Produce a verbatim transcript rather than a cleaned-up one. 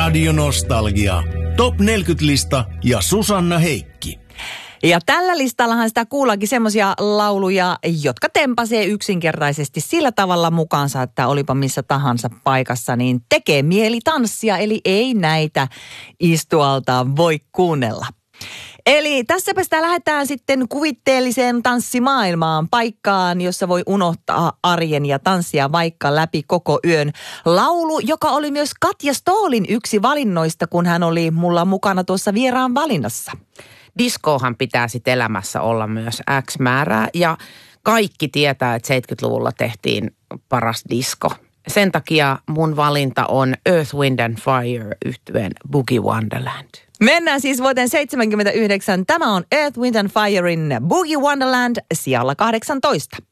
Radio Nostalgia. Top neljäkymmentä-lista ja Susanna Heikki. Ja tällä listallahan sitä kuullaankin semmoisia lauluja, jotka tempasee yksinkertaisesti sillä tavalla mukaansa, että olipa missä tahansa paikassa, niin tekee mieli tanssia, eli ei näitä istualtaan voi kuunnella. Eli tässäpä sitä lähdetään sitten kuvitteelliseen tanssimaailmaan, paikkaan, jossa voi unohtaa arjen ja tanssia vaikka läpi koko yön. Laulu, joka oli myös Katja Ståhlin yksi valinnoista, kun hän oli mulla mukana tuossa vieraan valinnassa. Diskohan pitää sitten elämässä olla myös X määrää ja kaikki tietää, että seitsemänkymmentäluvulla tehtiin paras disko. Sen takia mun valinta on Earth, Wind and Fire -yhtyeen Boogie Wonderland. Mennään siis vuoteen seitsemänkymmentäyhdeksän. Tämä on Earth, Wind and Firein Boogie Wonderland sijalla kahdeksantoista.